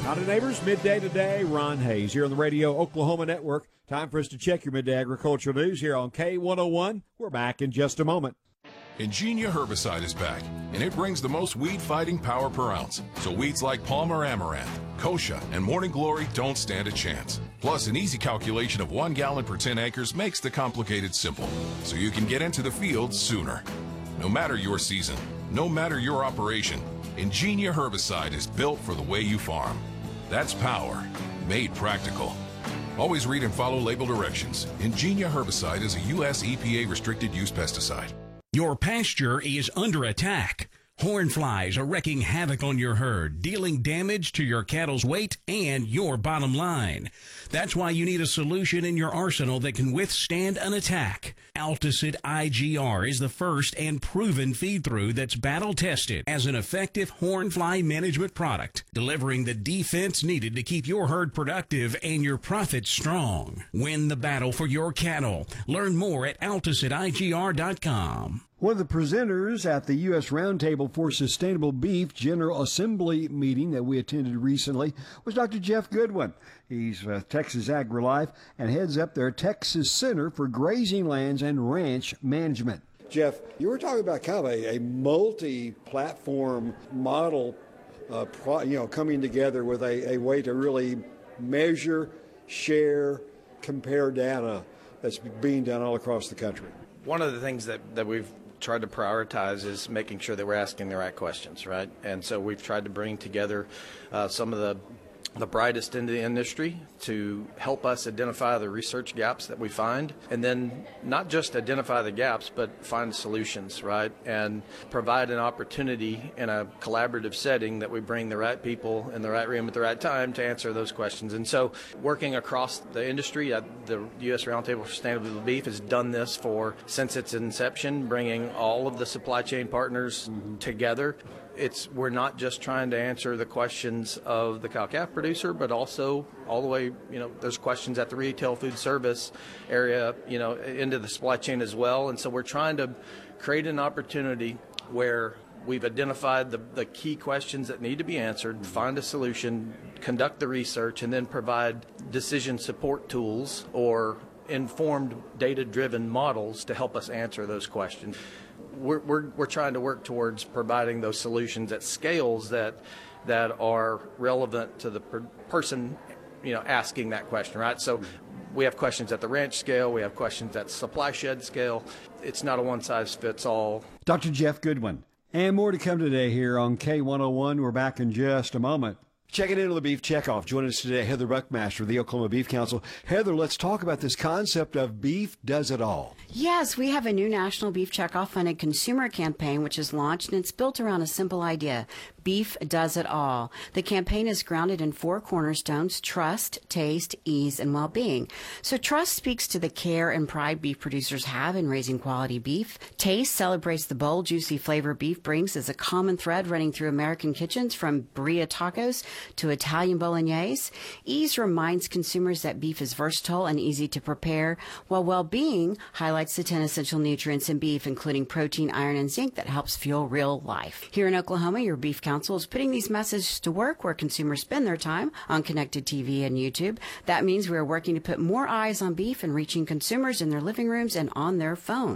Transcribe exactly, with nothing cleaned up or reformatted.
Howdy, neighbors. Midday today. Ron Hayes here on the Radio Oklahoma Network. Time for us to check your midday agricultural news here on K one oh one. We're back in just a moment. Ingenia herbicide is back, and it brings the most weed-fighting power per ounce. So weeds like Palmer Amaranth, Kochia, and Morning Glory don't stand a chance. Plus, an easy calculation of one gallon per ten acres makes the complicated simple, so you can get into the field sooner. No matter your season, no matter your operation, Ingenia herbicide is built for the way you farm. That's power, made practical. Always read and follow label directions. Ingenia herbicide is a U S E P A restricted use pesticide. Your pasture is under attack. Horn flies are wreaking havoc on your herd, dealing damage to your cattle's weight and your bottom line. That's why you need a solution in your arsenal that can withstand an attack. Alticid I G R is the first and proven feed-through that's battle-tested as an effective horn fly management product, delivering the defense needed to keep your herd productive and your profits strong. Win the battle for your cattle. Learn more at alticid I G R dot com. One of the presenters at the U S Roundtable for Sustainable Beef General Assembly meeting that we attended recently was Doctor Jeff Goodwin. He's with Texas AgriLife and heads up their Texas Center for Grazing Lands and Ranch Management. Jeff, you were talking about kind of a, a multi-platform model, uh, pro, you know, coming together with a, a way to really measure, share, compare data that's being done all across the country. One of the things that, that we've tried to prioritize is making sure that we're asking the right questions, right? And so we've tried to bring together uh, some of the the brightest in the industry to help us identify the research gaps that we find, and then not just identify the gaps, but find solutions, right? And provide an opportunity in a collaborative setting that we bring the right people in the right room at the right time to answer those questions. And so working across the industry, uh, the U S Roundtable for Sustainable Beef has done this for since its inception, bringing all of the supply chain partners mm-hmm. together. It's we're not just trying to answer the questions of the cow-calf producer, but also all the way, you know, there's questions at the retail food service area, you know, into the supply chain as well. And so we're trying to create an opportunity where we've identified the, the key questions that need to be answered, find a solution, conduct the research, and then provide decision support tools or informed data-driven models to help us answer those questions. We're, we're, we're trying to work towards providing those solutions at scales that that are relevant to the per person, you know, asking that question, right? So we have questions at the ranch scale, we have questions at supply shed scale. It's not a one-size-fits-all. Doctor Jeff Goodwin. And more to come today here on K one oh one. We're back in just a moment. Checking in on the Beef Checkoff. Joining us today, Heather Buckmaster of the Oklahoma Beef Council. Heather, let's talk about this concept of beef does it all. Yes, we have a new National Beef Checkoff funded consumer campaign which is launched, and it's built around a simple idea. Beef does it all. The campaign is grounded in four cornerstones: trust, taste, ease, and well-being. So trust speaks to the care and pride beef producers have in raising quality beef. Taste celebrates the bold, juicy flavor beef brings as a common thread running through American kitchens, from birria tacos to Italian bolognese. Ease reminds consumers that beef is versatile and easy to prepare, while well-being highlights the ten essential nutrients in beef, including protein, iron, and zinc that helps fuel real life. Here in Oklahoma, your Beef Council is putting these messages to work where consumers spend their time on connected T V and YouTube. That means we are working to put more eyes on beef and reaching consumers in their living rooms and on their phones.